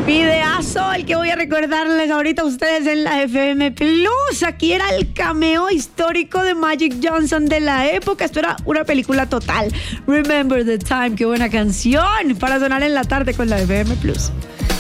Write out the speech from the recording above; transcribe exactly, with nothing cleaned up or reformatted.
Videazo el que voy a recordarles ahorita a ustedes en la F M Plus. Aquí era el cameo histórico de Magic Johnson de la época. Esto era una película total. Remember the Time, qué buena canción para sonar en la tarde con la F M Plus.